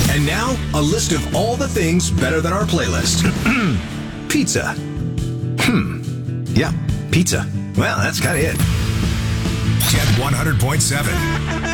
And now, a list of all the things better than our playlist. Pizza. Yeah, pizza. Well, that's kind of it. Jet 100.7.